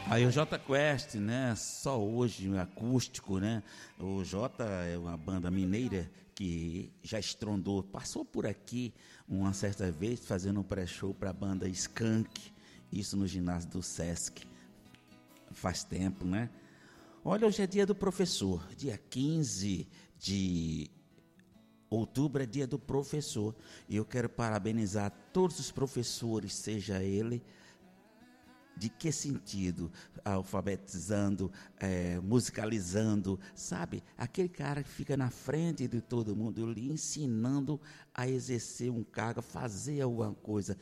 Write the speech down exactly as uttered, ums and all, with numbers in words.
Aí o Jota Quest, né? Só hoje, um acústico, né? O Jota é uma banda mineira que já estrondou, passou por aqui uma certa vez fazendo um pré-show para a banda Skank, isso no ginásio do Sesc, faz tempo, né? Olha, hoje é dia do professor, dia quinze de outubro é dia do professor, e eu quero parabenizar todos os professores, seja ele de que sentido? Alfabetizando, é, musicalizando, sabe? Aquele cara que fica na frente de todo mundo, lhe ensinando a exercer um cargo, a fazer alguma coisa.